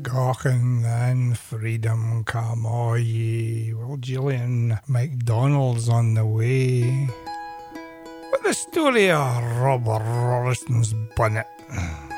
Gawkin and Freedom Come All Ye. Well, Gillian MacDonald's on the way with the story of Robert Royston's Bonnet.